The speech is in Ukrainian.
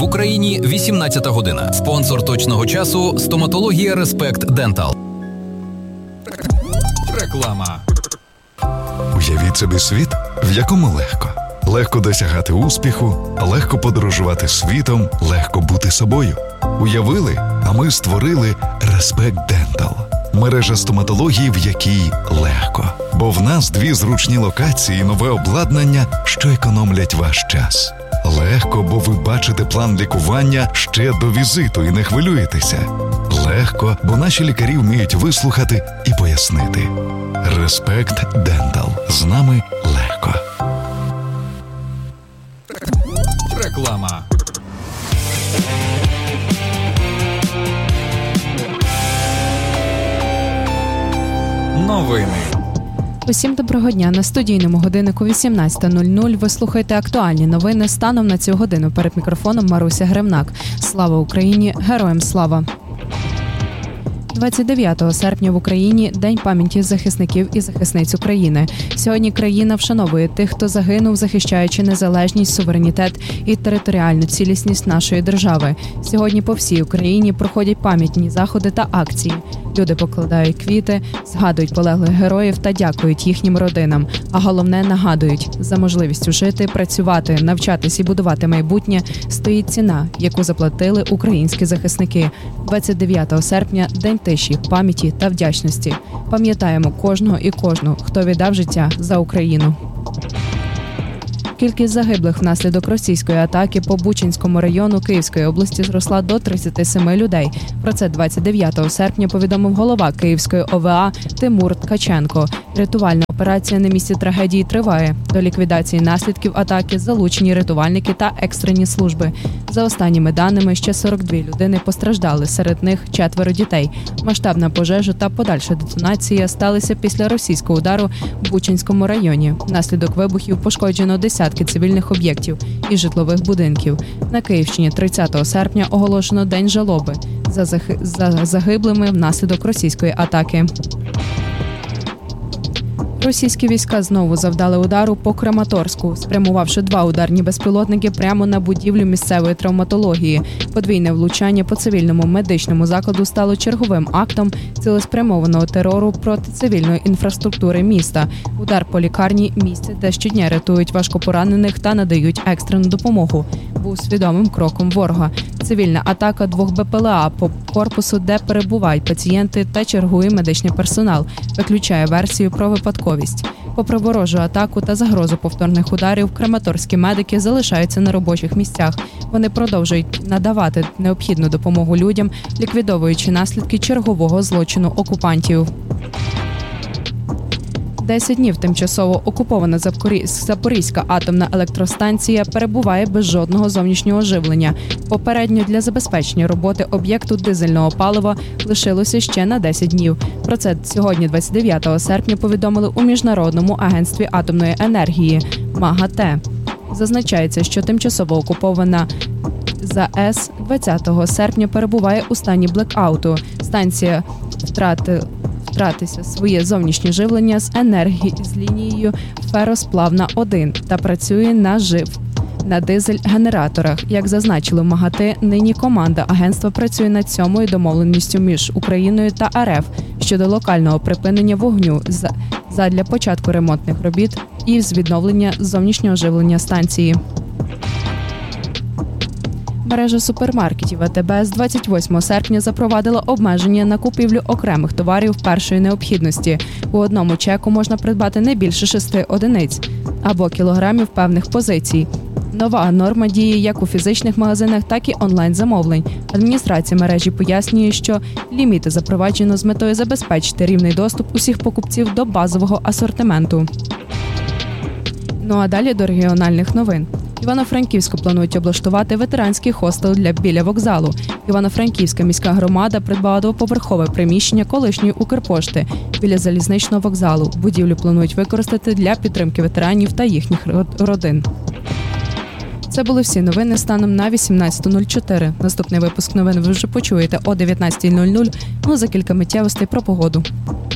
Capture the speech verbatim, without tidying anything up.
В Україні вісімнадцята година. Спонсор точного часу – стоматологія Респект Дентал. Реклама. Уявіть собі світ, в якому легко. Легко досягати успіху, легко подорожувати світом, легко бути собою. Уявили, а ми створили Респект Дентал. Мережа стоматології, в якій легко. Бо в нас дві зручні локації і нове обладнання, що економлять ваш час. Легко, бо ви бачите план лікування ще до візиту і не хвилюєтеся. Легко, бо наші лікарі вміють вислухати і пояснити. Респект Дентал. З нами легко. Реклама. Новини. Усім доброго дня. На студійному годиннику вісімнадцята нуль нуль ви слухаєте актуальні новини станом на цю годину. Перед мікрофоном Маруся Гремнак. Слава Україні! Героям слава! двадцять дев'ятого серпня в Україні – День пам'яті захисників і захисниць України. Сьогодні країна вшановує тих, хто загинув, захищаючи незалежність, суверенітет і територіальну цілісність нашої держави. Сьогодні по всій Україні проходять пам'ятні заходи та акції. Люди покладають квіти, згадують полеглих героїв та дякують їхнім родинам. А головне – нагадують, за можливістю жити, працювати, навчатись і будувати майбутнє стоїть ціна, яку заплатили українські захисники. двадцять дев'ятого серпня – День тиші, пам'яті та вдячності. Пам'ятаємо кожного і кожну, хто віддав життя за Україну. Кількість загиблих внаслідок російської атаки по Бучанському району Київської області зросла до тридцяти семи людей. Про це двадцять дев'ятого серпня повідомив голова Київської О В А Тимур Ткаченко. Рятувальна операція на місці трагедії триває. До ліквідації наслідків атаки залучені рятувальники та екстрені служби. За останніми даними, ще сорок дві людини постраждали, серед них четверо дітей. Масштабна пожежа та подальша детонація сталися після російського удару в Бучанському районі. Внаслідок вибухів пошкоджено десятки цивільних об'єктів і житлових будинків. На Київщині тридцятого серпня оголошено День жалоби за, зах... за загиблими внаслідок російської атаки. Російські війська знову завдали удару по Краматорську, спрямувавши два ударні безпілотники прямо на будівлю місцевої травматології. Подвійне влучання по цивільному медичному закладу стало черговим актом цілеспрямованого терору проти цивільної інфраструктури міста. Удар по лікарні – місце, де щодня рятують важкопоранених та надають екстрену допомогу, був свідомим кроком ворога. Цивільна атака двох Б П Л А по корпусу, де перебувають пацієнти та чергує медичний персонал, виключає версію про випадковість. Попри ворожу атаку та загрозу повторних ударів, краматорські медики залишаються на робочих місцях. Вони продовжують надавати необхідну допомогу людям, ліквідовуючи наслідки чергового злочину окупантів. Десять днів тимчасово окупована Запорізька атомна електростанція перебуває без жодного зовнішнього живлення. Попередньо для забезпечення роботи об'єкту дизельного палива лишилося ще на десять днів. Про це сьогодні, двадцять дев'ятого серпня, повідомили у Міжнародному агентстві атомної енергії МАГАТЕ. Зазначається, що тимчасово окупована ЗАЕС двадцятого серпня перебуває у стані блекауту. Станція втратила втратися своє зовнішнє живлення з енергії з лінією феросплавна один та працює на жив на дизель-генераторах. Як зазначили в МАГАТЕ, нині команда агентства працює над сьомою домовленістю між Україною та Ер Еф щодо локального припинення вогню задля початку ремонтних робіт і з відновлення зовнішнього живлення станції. Мережа супермаркетів А Те Бе з двадцять восьмого серпня запровадила обмеження на купівлю окремих товарів першої необхідності. У одному чеку можна придбати не більше шести одиниць або кілограмів певних позицій. Нова норма діє як у фізичних магазинах, так і онлайн-замовлень. Адміністрація мережі пояснює, що ліміти запроваджено з метою забезпечити рівний доступ усіх покупців до базового асортименту. Ну а далі до регіональних новин. Івано-Франківську планують облаштувати ветеранський хостел для біля вокзалу. Івано-Франківська міська громада придбала двоповерхове приміщення колишньої Укрпошти біля залізничного вокзалу. Будівлю планують використати для підтримки ветеранів та їхніх родин. Це були всі новини станом на вісімнадцята нуль чотири. Наступний випуск новин ви вже почуєте о дев'ятнадцятій нуль нуль, ну за кілька миттєвостей про погоду.